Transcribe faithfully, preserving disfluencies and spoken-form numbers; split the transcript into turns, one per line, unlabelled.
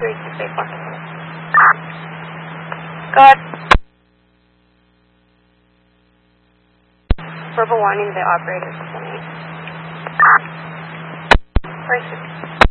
three six eight four. Go ahead. Verbal warning to the operator. three six.